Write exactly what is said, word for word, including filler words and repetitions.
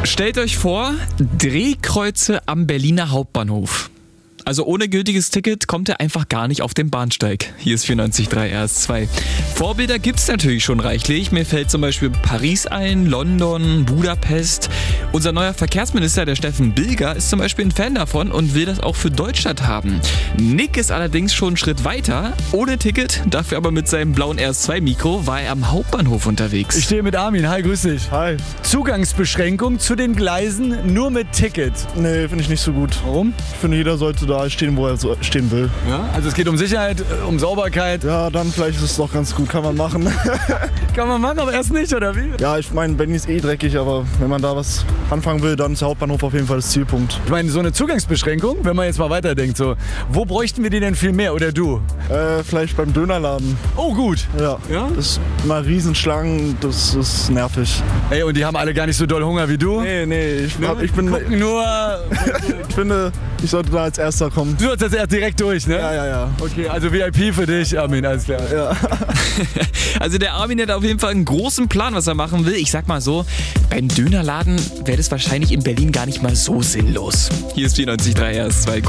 Stellt euch vor, Drehkreuze am Berliner Hauptbahnhof. Also ohne gültiges Ticket kommt er einfach gar nicht auf den Bahnsteig. Hier ist vierundneunzig Komma drei R S zwei. Vorbilder gibt es natürlich schon reichlich. Mir fällt zum Beispiel Paris ein, London, Budapest. Unser neuer Verkehrsminister, der Steffen Bilger, ist zum Beispiel ein Fan davon und will das auch für Deutschland haben. Nick ist allerdings schon einen Schritt weiter. Ohne Ticket, dafür aber mit seinem blauen R S zwei Mikro, war er am Hauptbahnhof unterwegs. Ich stehe mit Armin. Hi, grüß dich. Hi. Zugangsbeschränkung zu den Gleisen nur mit Ticket. Nee, finde ich nicht so gut. Warum? Ich finde, jeder sollte da stehen, wo er so stehen will. Ja, also es geht um Sicherheit, um Sauberkeit. Ja, dann vielleicht ist es doch ganz gut. Kann man machen. Kann man machen, aber erst nicht, oder wie? Ja, ich meine, Berlin ist eh dreckig, aber wenn man da was anfangen will, dann ist der Hauptbahnhof auf jeden Fall das Zielpunkt. Ich meine, so eine Zugangsbeschränkung, wenn man jetzt mal weiterdenkt, so, wo bräuchten wir die denn viel mehr, oder du? Äh, vielleicht beim Dönerladen. Oh, gut. Ja. Ja? Das ist immer Riesenschlangen, das ist nervig. Ey, und die haben alle gar nicht so doll Hunger wie du? Nee, nee, ich, hab, ich bin... Gucken nur... Ich finde, ich sollte da als Erster kommen. Du sollst jetzt erst direkt durch, ne? Ja, ja, ja. Okay, also V I P für dich, Armin, alles klar. Ja. Also der Armin hat auf jeden Fall einen großen Plan, was er machen will. Ich sag mal so, beim Dönerladen wäre das wahrscheinlich in Berlin gar nicht mal so sinnlos. Hier ist vierundneunzig Komma drei R S zwei.